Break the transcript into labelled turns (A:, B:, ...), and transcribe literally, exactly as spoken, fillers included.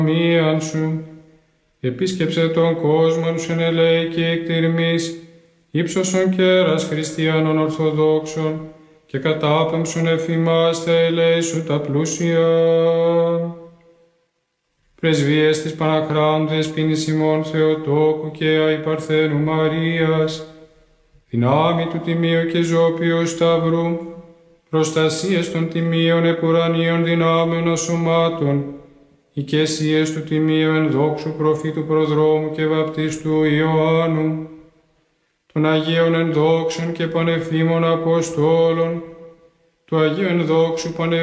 A: μίαν σου. Επίσκεψε τον κόσμον σου εν ελέη και εκτιρμής, ύψωσον κέρας χριστιανών ορθοδόξων, και κατάπεμψον εφημάς τα ελέη σου τα πλούσια. Πρεσβείες της Παναχράντου Δεσποίνης ημών Θεοτόκου και Αϊπαρθένου Μαρίας, δυνάμει του Τιμίου και Ζώπιου Σταυρού, προστασίες των Τιμίων επουρανίων δυνάμεων σωμάτων, οικεσίες του Τιμίου ενδόξου προφήτου προδρόμου και βαπτιστού Ιωάννου, των Αγίων ενδόξων και πανεφήμων Αποστόλων, του Αγίου ενδόξου πανεφήμων